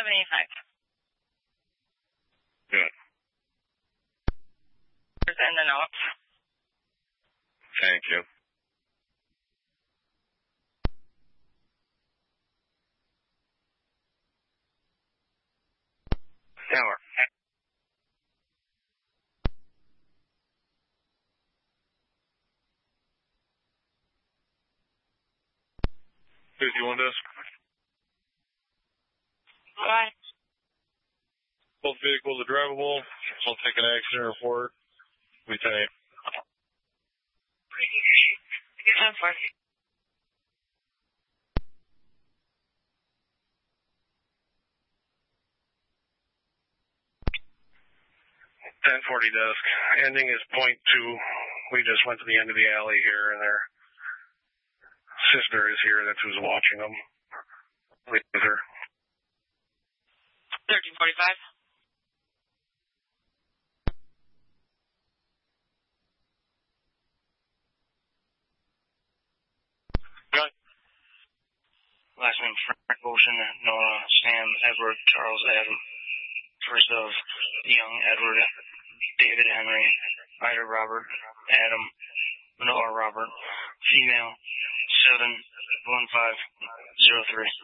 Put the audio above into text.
Good. And the notes. Thank you. Tower. 51 desk. Bye. Both vehicles are drivable. We'll take an accident report. We take. 1040 desk. Ending is .2. We just went to the end of the alley here, and their sister is here. That's who's watching them. With her. 1345. Good. Last name Frank Ocean, Nora, Sam, Edward, Charles, Adam. First of Young, Edward, David, Henry, Ida, Robert, Adam, Noah, Robert. Female, 71503.